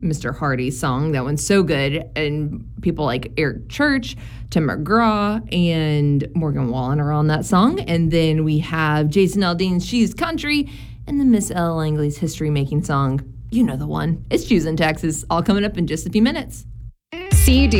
Mr. Hardy's song. That one's so good. And people like Eric Church, Tim McGraw, and Morgan Wallen are on that song. And then we have Jason Aldean's She's Country and then Miss Elle Langley's history-making song. You know the one. It's Choosing Texas, all coming up in just a few minutes. CD